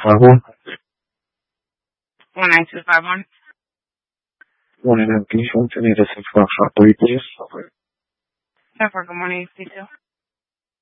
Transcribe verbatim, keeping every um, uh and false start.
five one. one nine two five one. Morning, can you phone to me to six Foxtrot three, please? Good morning, C two.